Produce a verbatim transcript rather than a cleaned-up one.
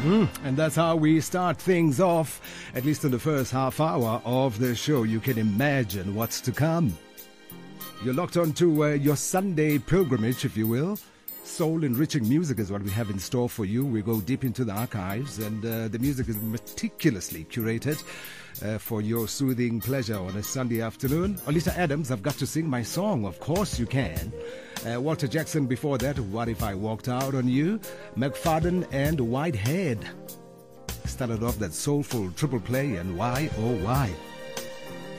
Mm, and that's how we start things off, at least in the first half hour of the show. You can imagine what's to come. You're locked on to uh, your Sunday pilgrimage, if you will. Soul-enriching music is what we have in store for you. We go deep into the archives, and uh, the music is meticulously curated uh, for your soothing pleasure on a Sunday afternoon. Olisa Adams, I've got to sing my song. Of course you can. Uh, Walter Jackson before that, What If I Walked Out on You? McFadden and Whitehead started off that soulful triple play, and why, oh why?